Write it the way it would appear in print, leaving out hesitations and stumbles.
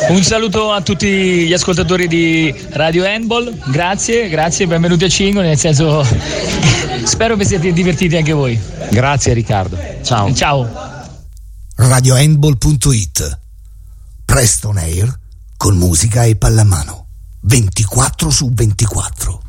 Un saluto a tutti gli ascoltatori di Radio Handball, grazie, benvenuti a Cingoli, nel senso spero vi siate divertiti anche voi. Grazie Riccardo, ciao. RadioHandball.it, Presto on Air con musica e pallamano 24/24.